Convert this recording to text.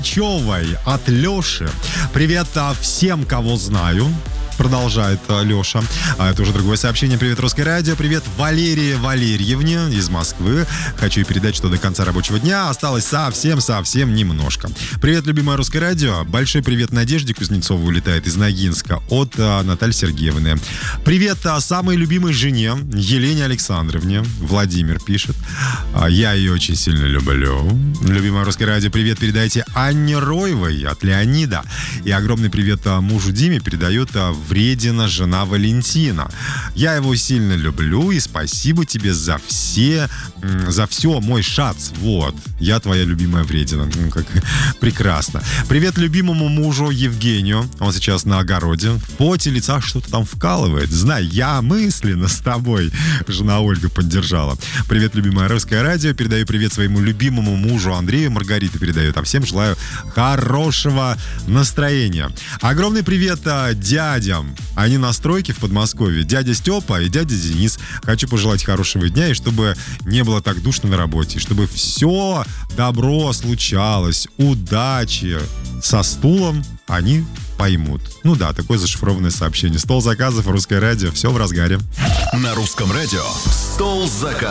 Чевой от Леши. Привет всем, кого знаю. Продолжает Леша. Это уже другое сообщение. Привет, Русское радио. Привет Валерии Валерьевне из Москвы. Хочу передать, что до конца рабочего дня осталось совсем немножко. Привет, любимое Русское радио. Большой привет Надежде Кузнецовой улетает из Ногинска от Натальи Сергеевны. Привет самой любимой жене Елене Александровне. Владимир пишет. Я ее очень сильно люблю. Любимое Русское радио. Привет передайте Анне Роевой от Леонида. И огромный привет мужу Диме передает Вредина, жена Валентина. Я его сильно люблю и спасибо тебе за все, мой шац. Вот. Я твоя любимая Вредина. Как прекрасно. Привет любимому мужу Евгению. Он сейчас на огороде. В поте лица что-то там вкалывает. Знай, я мысленно с тобой. Жена Ольга поддержала. Привет, любимое Русское радио. Передаю привет своему любимому мужу Андрею. Маргарита передает. А всем желаю хорошего настроения. Огромный привет дядям. Они на стройке в Подмосковье. Дядя Степа и дядя Денис. Хочу пожелать хорошего дня, и чтобы не было так душно на работе, чтобы все добро случалось, удачи. Со стулом они поймут. Ну да, такое зашифрованное сообщение. Стол заказов, Русское радио, все в разгаре. На Русском радио «Стол заказов».